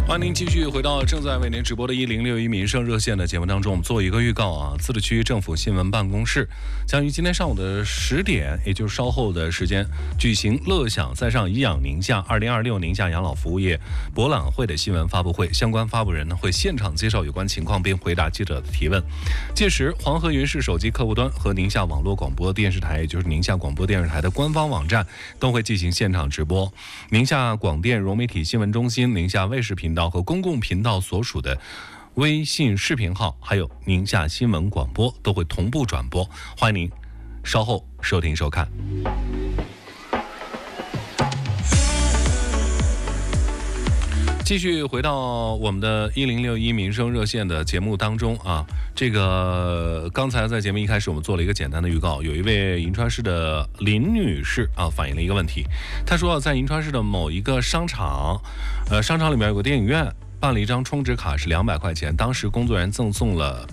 欢迎您继续回到正在为您直播的1061民生热线的节目当中。我们做一个预告啊，自治区政府新闻办公室将于今天上午的10点，也就是稍后的时间，举行乐享在上颐养宁夏2026宁夏养老服务业博览会的新闻发布会。相关发布人呢会现场介绍有关情况，并回答记者的提问。届时，黄河云视手机客户端和宁夏网络广播电视台，也就是宁夏广播电视台的官方网站都会进行现场直播。宁夏广电融媒体新闻中心、宁夏卫视频道和公共频道所属的微信视频号，还有宁夏新闻广播都会同步转播，欢迎您稍后收听收看。继续回到我们的1061民生热线的节目当中啊，这个刚才在节目一开始我们做了一个简单的预告，有一位银川市的林女士啊反映了一个问题，她说在银川市的某一个商场，商场里面有个电影院，办了一张充值卡是200块钱，当时工作人员赠送了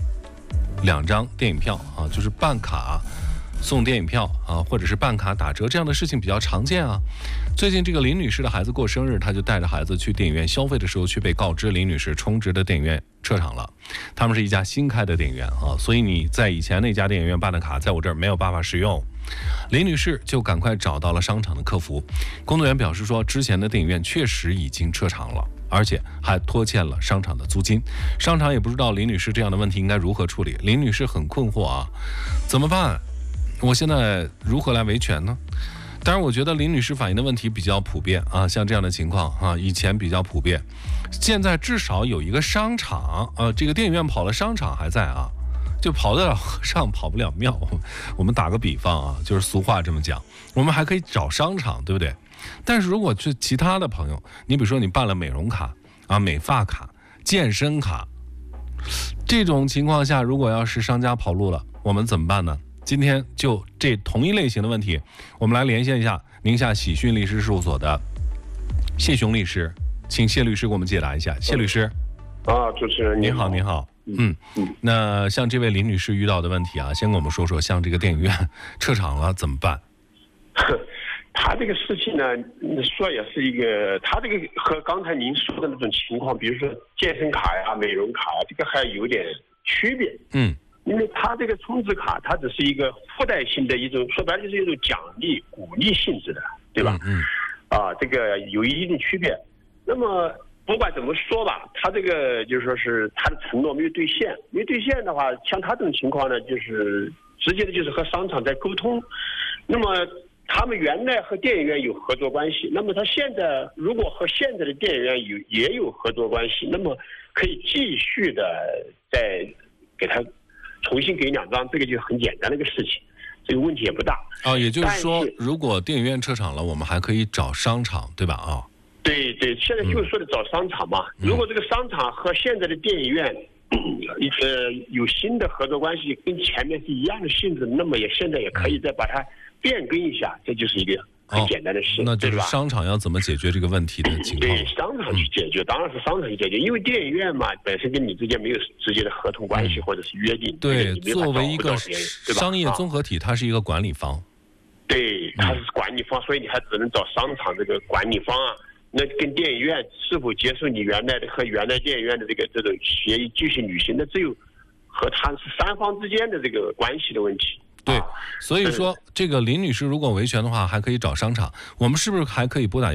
2张电影票啊，就是办卡送电影票啊，或者是办卡打折，这样的事情比较常见啊。最近这个林女士的孩子过生日，她就带着孩子去电影院消费的时候，却被告知林女士充值的电影院撤场了。他们是一家新开的电影院啊，所以你在以前那家电影院办的卡，在我这儿没有办法使用。林女士就赶快找到了商场的客服，工作人员表示说，之前的电影院确实已经撤场了，而且还拖欠了商场的租金。商场也不知道林女士这样的问题应该如何处理。林女士很困惑啊，怎么办？我现在如何来维权呢？当然我觉得林女士反映的问题比较普遍啊，像这样的情况啊，以前比较普遍，现在至少有一个商场这个电影院跑了，商场还在啊，就跑得了和尚跑不了庙。我们打个比方啊，就是俗话这么讲，我们还可以找商场，对不对？但是如果是其他的朋友，你比如说你办了美容卡啊、美发卡、健身卡，这种情况下，如果要是商家跑路了，我们怎么办呢？今天就这同一类型的问题，我们来连线一下宁夏喜讯律师事务所的谢雄律师，请谢律师给我们解答一下。谢律师， 主持人您好。 您好。那像这位林女士遇到的问题啊，先跟我们说说，像这个电影院撤场了怎么办？ 他这个事情呢，说也是一个，他这个和刚才您说的那种情况，比如说健身卡呀、美容卡呀，这个还有点区别。因为他这个充值卡，它只是一个附带性的一种，说白了就是一种奖励、鼓励性质的，对吧？这个有一定区别。那么不管怎么说吧，他这个就是说是他的承诺没有兑现，没兑现的话，像他这种情况呢，就是直接的就是和商场在沟通。那么他们原来和电影院有合作关系，那么他现在如果和现在的电影院也有合作关系，那么可以继续的再给他重新给2张，这个就很简单的一个事情，这个问题也不大。 也就是说，如果电影院撤场了，我们还可以找商场，对吧？ 对，现在就是说的找商场嘛。如果这个商场和现在的电影院有新的合作关系，跟前面是一样的性质，那么现在也可以再把它变更一下，这就是一个很简单的事， 那就是商场要怎么解决这个问题的情况？ 对，商场去解决，当然是商场去解决，因为电影院嘛，本身跟你之间没有直接的合同关系或者是约定。 对，作为一个商业综合体，它是一个管理方。 对，它是管理方，所以你还只能找商场这个管理方啊。那跟电影院是否接受你原来的和原来电影院的这种协议继续履行，那只有和他是3方之间的这个关系的问题。 对，所以说这个林女士如果维权的话，还可以找商场。我们是不是还可以拨打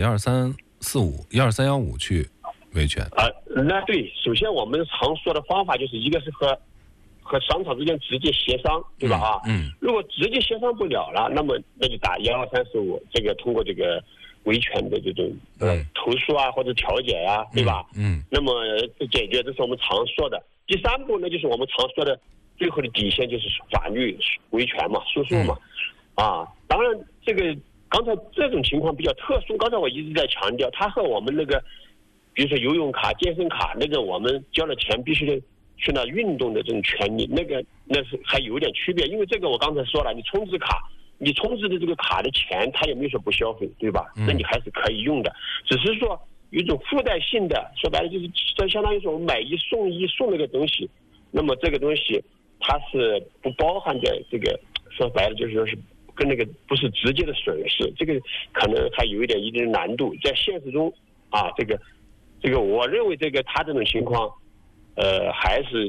12345、12315去维权？ 那对，首先我们常说的方法就是一个是和商场之间直接协商，对吧？如果直接协商不了了，那就打12345，这个通过这个维权的这种投诉啊或者调解呀，对吧？那么解决，这是我们常说的。第3步呢，就是我们常说的最后的底线，就是法律维权嘛，诉讼嘛。当然这个刚才这种情况比较特殊，刚才我一直在强调，它和我们那个比如说游泳卡、健身卡那个我们交了钱必须得去那运动的这种权利，那是还有点区别。因为这个我刚才说了，你充值卡，你充值的这个卡的钱，它也没有说不消费，对吧？那你还是可以用的，只是说有一种附带性的，说白了就是这相当于是我们买1送1送那个东西，那么这个东西它是不包含在这个，说白了就是说是跟那个不是直接的损失，这个可能还有一定的难度，在现实中这个这个我认为他这种情况，还是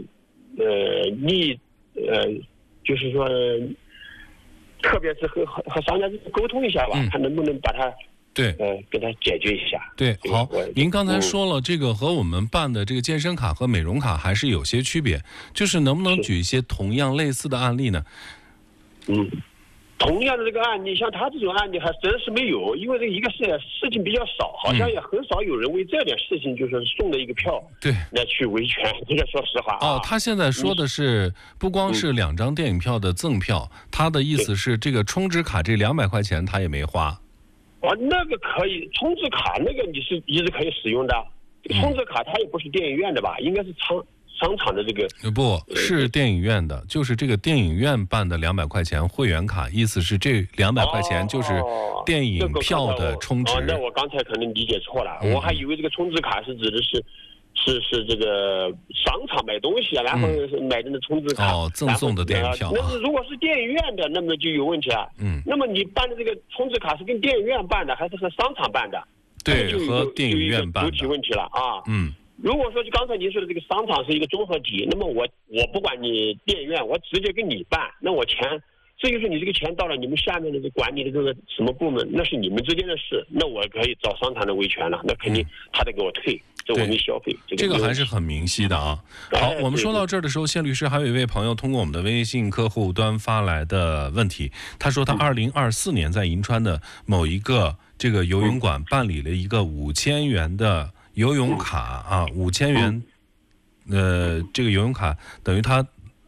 就是说，特别是和商家沟通一下吧，看能不能把它给他解决一下。 对，好，您刚才说了，这个和我们办的这个健身卡和美容卡还是有些区别，就是能不能举一些同样类似的案例呢？ 同样的这个案例，像他这种案例还真是没有，因为这一个是事情比较少，好像也很少有人为这点事情就是送了一个票，来去维权。这个说实话他现在说的是不光是2张电影票的赠票，他的意思是这个充值卡这200块钱他也没花。 那个可以，充值卡那个你是一直可以使用的。充值卡它也不是电影院的吧？应该是商场的这个不是电影院的，就是这个电影院办的200块钱会员卡，意思是这200块钱就是电影票的充值。 那我刚才可能理解错了，我还以为这个充值卡是指的是这个商场买东西啊，然后买的那充值卡赠送的电影票。 那如果是电影院的，那么就有问题了。那么你办的这个充值卡是跟电影院办的，还是和商场办的？ 对，和电影院办的。 有问题了啊。如果说就刚才您说的这个商场是一个综合体，那么我不管你电影院，我直接跟你办，那我钱，至于说你这个钱到了你们下面的管理的这个什么部门，那是你们之间的事，那我可以找商场的维权了，那肯定他得给我退，这我没消费。 这个还是很明晰的啊。好，我们说到这儿的时候，谢律师还有一位朋友通过我们的微信客户端发来的问题，他说他2024年在银川的某一个这个游泳馆办理了一个5000元的游泳卡啊，5000元，这个游泳卡等于他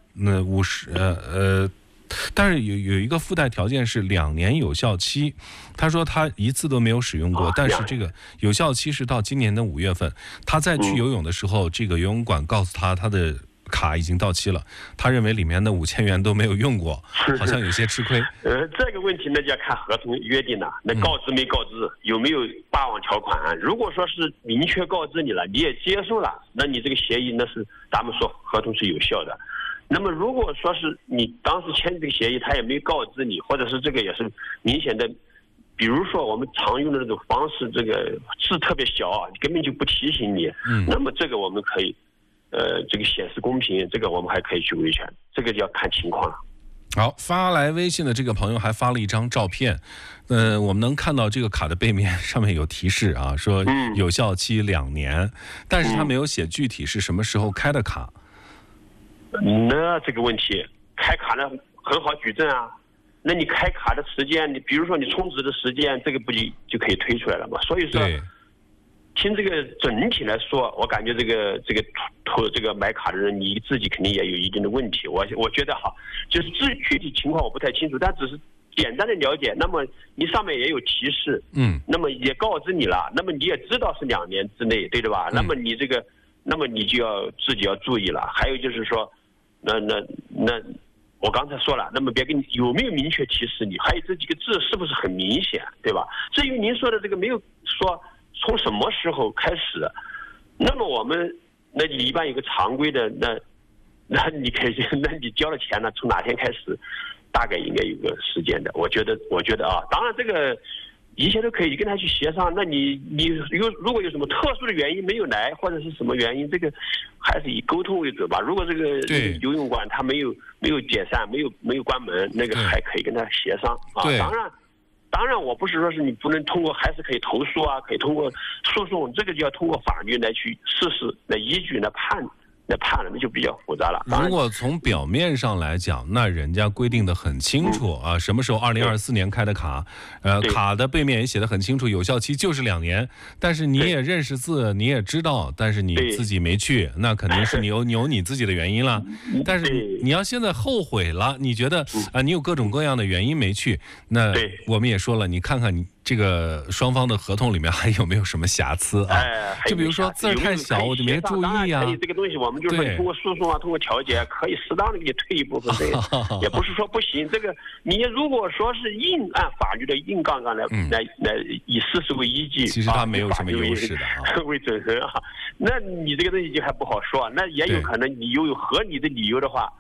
但是有一个附带条件是2年有效期，他说他一次都没有使用过，但是这个有效期是到今年的5月份，他再去游泳的时候，这个游泳馆告诉他的卡已经到期了，他认为里面的5000元都没有用过，好像有些吃亏。 这个问题呢就要看合同约定了，那告知没告知，有没有霸王条款？如果说是明确告知你了，你也接受了，那你这个协议那是咱们说合同是有效的。那么如果说是你当时签这个协议，他也没告知你，或者是这个也是明显的，比如说我们常用的那种方式，这个字特别小，根本就不提醒你，那么这个我们可以。这个显示公平，这个我们还可以去维权，这个就要看情况了。 好，发来微信的这个朋友还发了一张照片，我们能看到这个卡的背面上面有提示啊，说有效期2年，但是他没有写具体是什么时候开的卡。 那这个问题，开卡呢很好举证啊。那你开卡的时间，你比如说你充值的时间，这个不就可以推出来了吗？所以说。听这个整体来说，我感觉这个买卡的人你自己肯定也有一定的问题。我觉得就是具体情况我不太清楚，但只是简单的了解。那么你上面也有提示，那么也告知你了，那么你也知道是2年之内，对吧？那么你那么你就要自己要注意了。还有就是说，那我刚才说了，那么别跟你有没有明确提示你，还有这几个字是不是很明显，对吧？至于您说的这个没有说。从什么时候开始？那么我们那你一般有个常规的，那你可以，那你交了钱了，从哪天开始？大概应该有个时间的。我觉得啊，当然这个一切都可以跟他去协商。那你如果有什么特殊的原因没有来，或者是什么原因，这个还是以沟通为主吧。如果这个游泳馆它没有解散，没有关门，那个还可以跟他协商啊。当然，我不是说是你不能通过，还是可以投诉啊，可以通过诉讼，这个就要通过法律来去实施、来依据、来判了，那就比较复杂了。 如果从表面上来讲，那人家规定的很清楚啊，什么时候2024年开的卡，卡的背面也写的很清楚，有效期就是2年。但是你也认识字，你也知道，但是你自己没去，那肯定是你有你自己的原因了。但是你要现在后悔了，你觉得你有各种各样的原因没去，那我们也说了，你看看你这个双方的合同里面还有没有什么瑕疵啊？就比如说字太小，我就没注意啊。 这个东西我们就是说通过诉讼啊，通过调解，可以适当的给你退一部分，也不是说不行。这个你如果说是硬按法律的硬杠杠来以事实为依据， 其实它没有什么优势的为准绳啊，那你这个东西就还不好说。那也有可能你有合理的理由的话，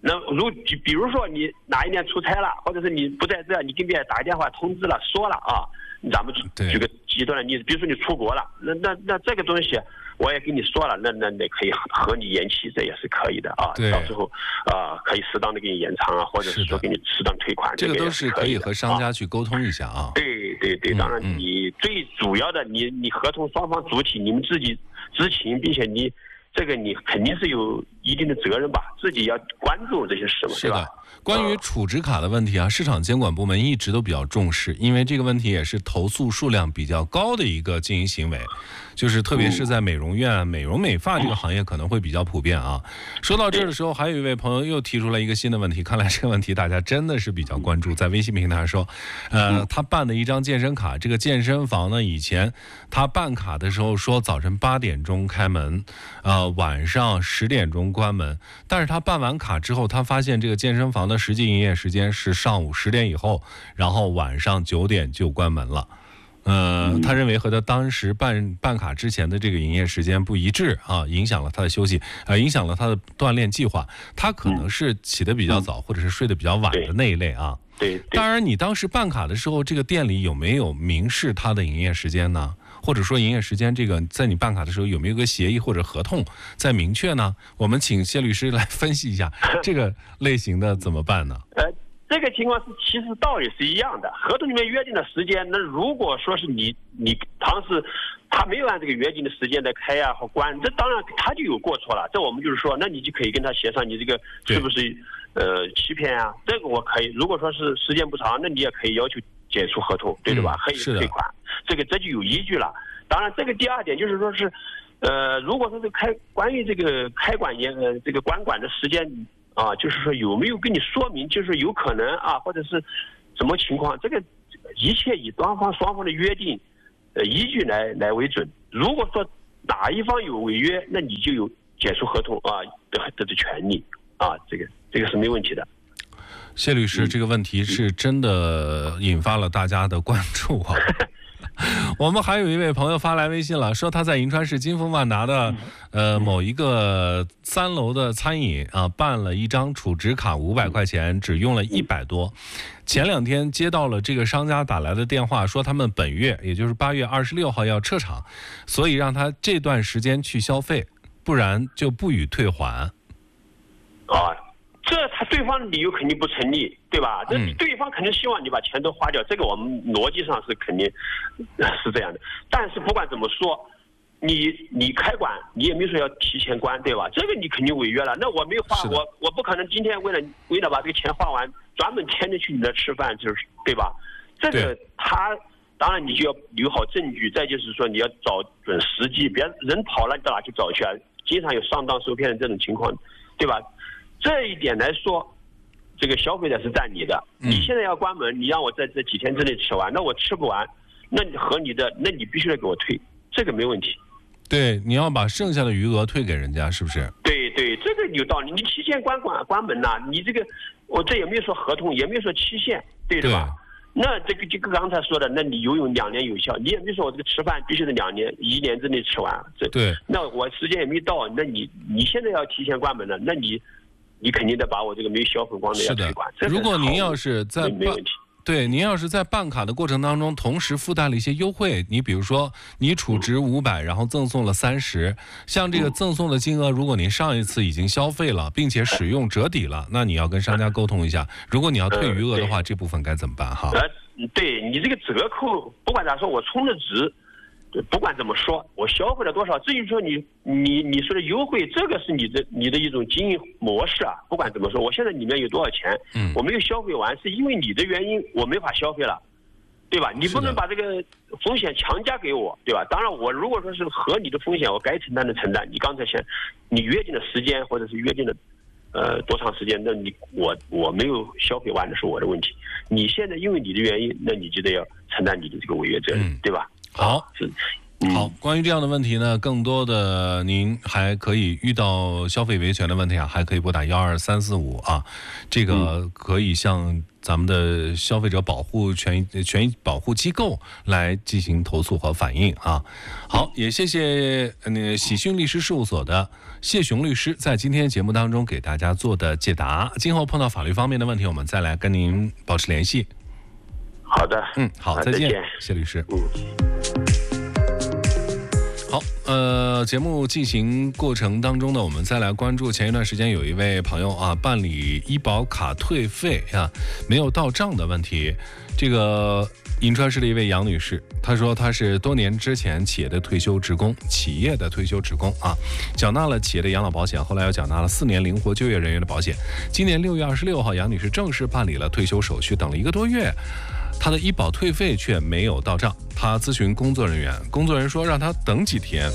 那比如说你哪一年出差了，或者是你不在这，你跟别人打个电话通知了，说了啊，咱们举个极端的例子，比如说你出国了，那这个东西我也跟你说了，那可以和你延期，这也是可以的啊。到时候可以适当的给你延长啊，或者是说给你适当退款， 这个都是可以和商家去沟通一下啊。 对，当然你最主要的，你合同双方主体你们自己知情，并且你肯定是有一定的责任吧，自己要关注这些事嘛， 是的。关于储值卡的问题啊，市场监管部门一直都比较重视，因为这个问题也是投诉数量比较高的一个经营行为，就是特别是在美容院、美容美发这个行业可能会比较普遍啊。说到这儿的时候，还有一位朋友又提出了一个新的问题，看来这个问题大家真的是比较关注。在微信平台说，他办的一张健身卡，这个健身房呢，以前他办卡的时候说早晨8点钟开门，晚上10点钟关门，但是他办完卡之后，他发现这个健身房的实际营业时间是上午10点以后，然后晚上9点就关门了。他认为和他当时办卡之前的这个营业时间不一致啊，影响了他的休息，影响了他的锻炼计划。他可能是起得比较早，或者是睡得比较晚的那一类啊。 对。 当然，你当时办卡的时候，这个店里有没有明示他的营业时间呢？或者说营业时间这个在你办卡的时候有没有个协议或者合同在明确呢？我们请谢律师来分析一下这个类型的怎么办呢？ 这个情况其实道理是一样的，合同里面约定的时间，那如果说是你当时他没有按这个约定的时间来开啊或关，这当然他就有过错了。这我们就是说，那你就可以跟他协商，你这个是不是欺骗啊？这个我可以。如果说是时间不长，那你也可以要求解除合同，对吧？可以退款，这就有依据了。当然，这个第二点就是说是，如果说是关于这个开馆这个关馆的时间。就是说有没有跟你说明，就是有可能啊，或者是什么情况，这个一切以双方的约定依据来为准。如果说哪一方有违约，那你就有解除合同的权利啊，这个是没问题的。 谢律师，这个问题是真的引发了大家的关注啊。我们还有一位朋友发来微信了，说他在银川市金丰万达的某一个3楼的餐饮办了一张储值卡500块钱，只用了100多。前2天接到了这个商家打来的电话，说他们本月也就是8月26号要撤场，所以让他这段时间去消费，不然就不予退还。 这对方的理由肯定不成立，对吧？这对方肯定希望你把钱都花掉，这个我们逻辑上是肯定是这样的。但是不管怎么说，你开馆，你也没说要提前关，对吧？这个你肯定违约了。那我没花，我不可能今天为了把这个钱花完，专门天天去你那吃饭，就是对吧？这个当然你就要留好证据，再就是说你要找准时机，别人跑了你到哪去找去啊？经常有上当受骗的这种情况，对吧？这一点来说，这个消费者是占你的。你现在要关门，你让我在这几天之内吃完，那我吃不完，那你必须得给我退，这个没问题。 对，你要把剩下的余额退给人家，是不是？ 对，这个有道理。你提前关门呐，你这个我这也没有说合同，也没有说期限，对吧？那这个就跟刚才说的，那你游泳2年有效，你也没说我这个吃饭必须是1年之内吃完，那我时间也没到，那你现在要提前关门了，那你肯定得把我这个没消费光的要退款。 如果您要是在没问题。 对，您要是在办卡的过程当中，同时附带了一些优惠，你比如说你储值500，然后赠送了30，像这个赠送的金额，如果您上一次已经消费了，并且使用折抵了，那你要跟商家沟通一下。如果你要退余额的话，这部分该怎么办哈？ 对你这个折扣，不管咋说，我充的值。不管怎么说，我消费了多少，至于说你说的优惠，这个是你的一种经营模式啊。不管怎么说，我现在里面有多少钱，我没有消费完，是因为你的原因，我没法消费了，对吧？你不能把这个风险强加给我，对吧？当然，我如果说是合你的风险，我该承担的承担。你刚才你约定的时间或者是约定的多长时间，那我没有消费完，那是我的问题。你现在因为你的原因，那你就得要承担你的这个违约责任，对吧？ 好， 好，关于这样的问题呢，更多的您还可以遇到消费维权的问题啊，还可以拨打12345啊，这个可以向咱们的消费者保护权益保护机构来进行投诉和反映啊。好，也谢谢喜讯律师事务所的谢雄律师在今天节目当中给大家做的解答。今后碰到法律方面的问题，我们再来跟您保持联系。 好的， 好，再见，谢律师。好，节目进行过程当中呢，我们再来关注前一段时间有一位朋友啊，办理医保卡退费啊没有到账的问题。这个银川市的一位杨女士，她说她是多年之前企业的退休职工啊，缴纳了企业的养老保险，后来又缴纳了4年灵活就业人员的保险。今年6月26号，杨女士正式办理了退休手续，等了1个多月。他的医保退费却没有到账，他咨询工作人员，工作人员说让他等几天，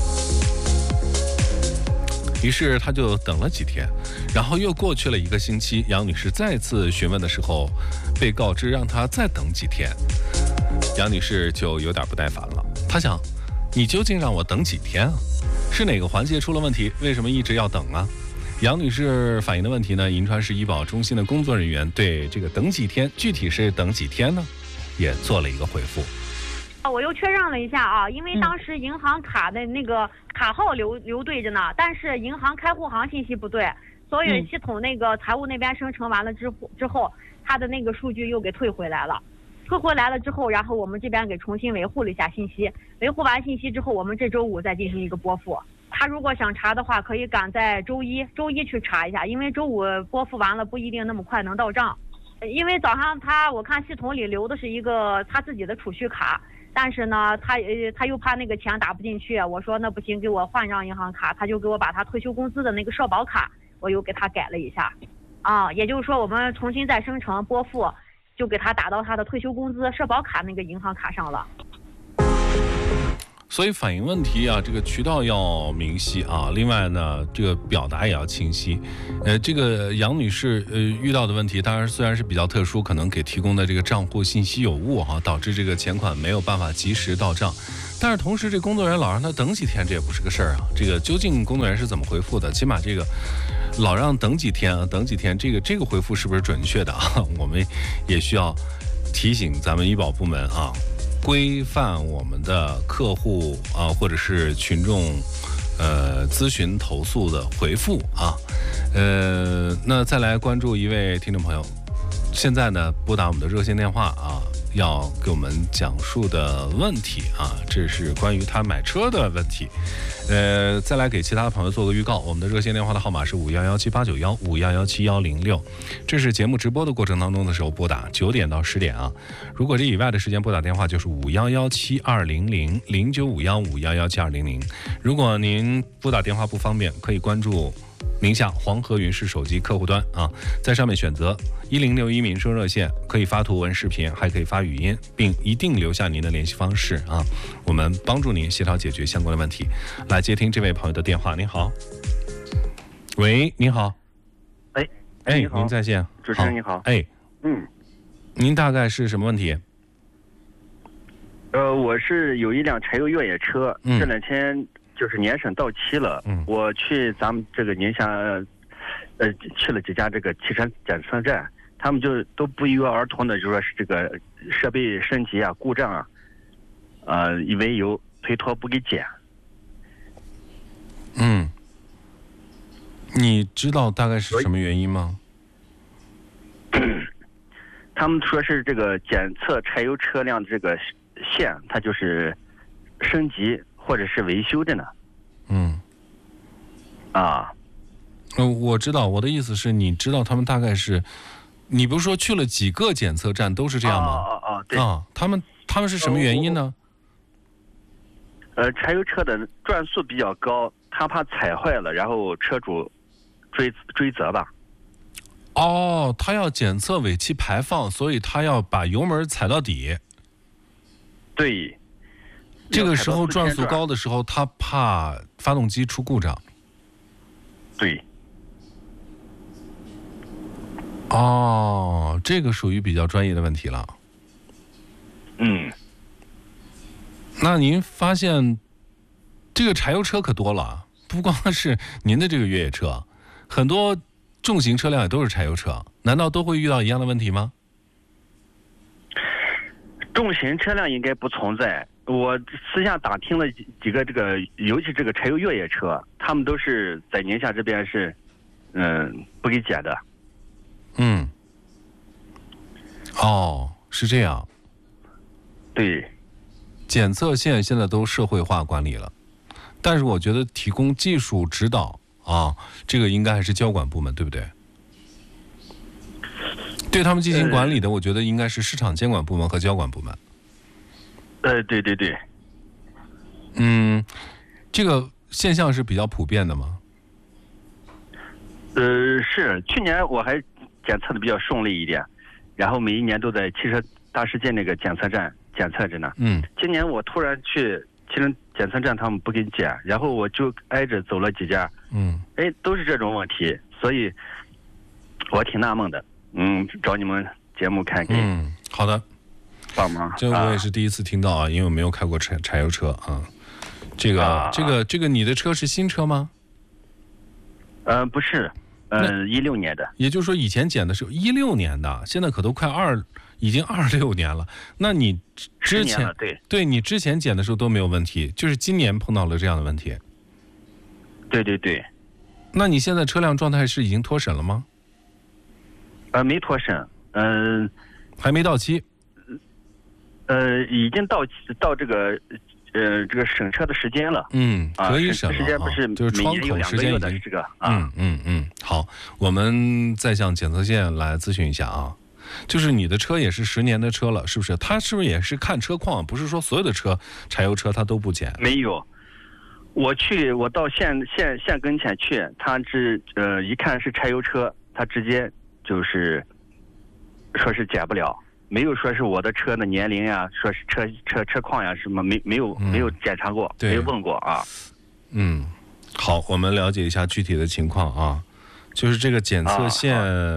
于是他就等了几天，然后又过去了1个星期，杨女士再次询问的时候，被告知让他再等几天，杨女士就有点不耐烦了，她想，你究竟让我等几天啊？是哪个环节出了问题？为什么一直要等啊？杨女士反映的问题呢，银川市医保中心的工作人员对这个等几天，具体是等几天呢，也做了一个回复。 我又确认了一下啊，因为当时银行卡的那个卡号留对着呢，但是银行开户行信息不对，所以系统那个财务那边生成完了之后，他的那个数据又给退回来了。退回来了之后，然后我们这边给重新维护了一下信息，维护完信息之后，我们这周5再进行一个拨付。他如果想查的话，可以赶在周一去查一下，因为周5拨付完了不一定那么快能到账。因为早上我看系统里留的是一个他自己的储蓄卡，但是呢他又怕那个钱打不进去，我说那不行，给我换张银行卡，他就给我把他退休工资的那个社保卡我又给他改了一下啊，也就是说我们重新再生成拨付，就给他打到他的退休工资社保卡那个银行卡上了。 所以反映问题啊，这个渠道要明晰啊，另外呢，这个表达也要清晰。这个杨女士遇到的问题，当然虽然是比较特殊，可能给提供的这个账户信息有误哈，导致这个钱款没有办法及时到账。但是同时，这工作人员老让他等几天，这也不是个事儿啊。这个究竟工作人员是怎么回复的？起码这个老让等几天啊，等几天，这个回复是不是准确的啊？我们也需要提醒咱们医保部门啊。规范我们的客户啊，或者是群众咨询投诉的回复啊。那再来关注一位听众朋友，现在呢拨打我们的热线电话啊，要给我们讲述的问题啊，这是关于他买车的问题。再来给其他的朋友做个预告，我们的热线电话的号码是5117891，5117106，这是节目直播的过程当中的时候拨打9点到10点啊。如果这以外的时间拨打电话就是5117200，0951517200。如果您拨打电话不方便，可以关注宁夏黄河云氏手机客户端啊，在上面选择1061民生热线，可以发图文视频，还可以发语音，并一定留下您的联系方式啊，我们帮助您协调解决相关的问题。来接听这位朋友的电话。您好，喂，您好， 你好， 您在线， 主持人你好， 您大概是什么问题？ 我是有一辆柴油越野车，这2天就是年审到期了，我去咱们这个宁夏，去了几家这个汽车检测站，他们就都不约而同的就说是这个设备升级啊、故障啊，以为由推脱不给检。 你知道大概是什么原因吗？ 他们说是这个检测柴油车辆的这个线，它就是升级或者是维修的呢。 我知道，我的意思是你知道他们大概是，你不是说去了几个检测站都是这样吗？ 对。 他们是什么原因呢？ 柴油车的转速比较高，他怕踩坏了，然后车主追责吧。 他要检测尾气排放，所以他要把油门踩到底。 对。 这个时候转速高的时候，他怕发动机出故障。 对。 这个属于比较专业的问题了。 那您发现这个柴油车可多了，不光是您的这个越野车，很多重型车辆也都是柴油车，难道都会遇到一样的问题吗？ 重型车辆应该不存在。我私下打听了几个尤其这个柴油越野车，他们都是在宁夏这边是，不给检的。 哦，是这样。 对， 检测线现在都社会化管理了，但是我觉得提供技术指导啊，这个应该还是交管部门，对不对？对他们进行管理的，我觉得应该是市场监管部门和交管部门。 对。 这个现象是比较普遍的吗？ 是，去年我还检测的比较顺利一点，然后每一年都在汽车大世界那个检测站检测着呢。今年我突然去汽车检测站，他们不给检，然后我就挨着走了几家，都是这种问题，所以我挺纳闷的。找你们节目看看。 好的， 帮忙。 这我也是第一次听到啊，因为我没有开过柴油车啊。这个，你的车是新车吗？ 不是，16年的。 也就是说，以前检的是16年的，现在可都已经26年了。那你之前对你之前检的时候都没有问题，就是今年碰到了这样的问题。 对。 那你现在车辆状态是已经脱审了吗？ 没脱审， 还没到期。 已经到这个审车的时间了。 可以审了。 时间不是就是窗口时间已经这个。 好，我们再向检测线来咨询一下啊。就是你的车也是10年的车了，是不是？他是不是也是看车况？不是说所有的柴油车他都不检？ 没有。我到县跟前去，他一看是柴油车，他直接就是说是检不了，没有说是我的车的年龄呀，说是车况呀什么，没有检查过，没有问过啊。 好，我们了解一下具体的情况啊。就是这个检测线，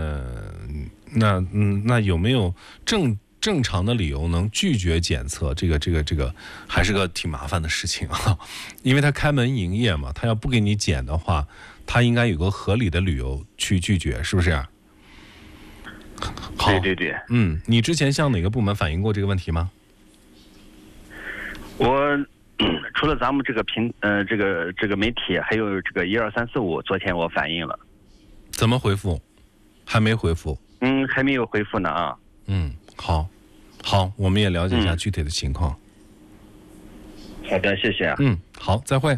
那有没有正常的理由能拒绝检测？这个还是个挺麻烦的事情啊，因为他开门营业嘛，他要不给你检的话，他应该有个合理的理由去拒绝，是不是？好， 对。 你之前向哪个部门反映过这个问题吗？ 我除了咱们这个这个媒体，还有这个12345，昨天我反映了。 怎么回复？还没回复。 还没有回复呢啊。 好，我们也了解一下具体的情况。 好的，谢谢啊。 好，再会。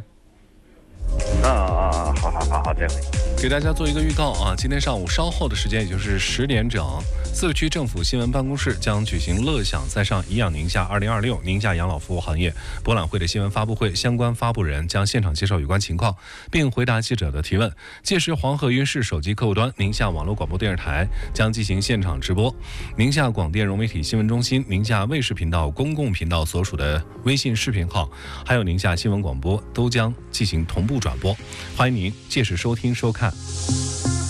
好，再会。 给大家做一个预告啊，今天上午稍后的时间，也就是10点整，自治区政府新闻办公室将举行乐享在上颐养宁夏2026宁夏养老服务行业博览会的新闻发布会，相关发布人将现场介绍有关情况，并回答记者的提问。届时，黄河云市手机客户端宁夏网络广播电视台将进行现场直播，宁夏广电融媒体新闻中心、宁夏卫视频道公共频道所属的微信视频号，还有宁夏新闻广播都将进行同步转播，欢迎您届时收听收看。